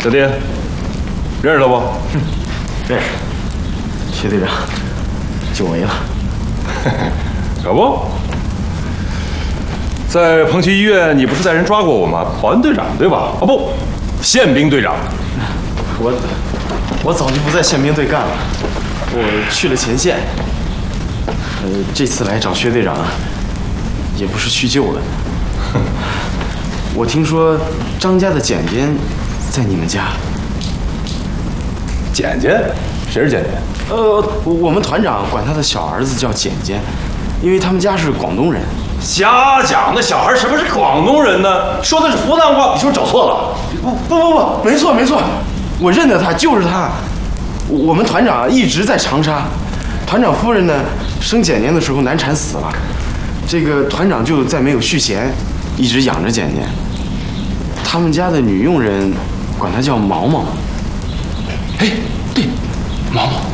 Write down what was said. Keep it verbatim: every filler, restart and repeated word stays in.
小弟，认识他不？ 嗯，认识。薛队长，久违了。 可不，在彭奇医院，你不是带人抓过我吗？保安队长对吧？哦不，宪兵队长。 我我早就不在宪兵队干了，我去了前线。呃，这次来找薛队长，也不是叙旧了。我听说张家的简简在你们家。 简简？谁是简简？ 呃，我们团长管他的小儿子叫简简，因为他们家是广东人。 瞎讲！那小孩什么是广东人呢？说的是湖南话，你是不是找错了？ 不不不不，没错没错，我认得他，就是他。我们团长一直在长沙，团长夫人呢生简简的时候难产死了，这个团长就再没有续弦，一直养着简简。他们家的女佣人管她叫毛毛。 哎，对，毛毛。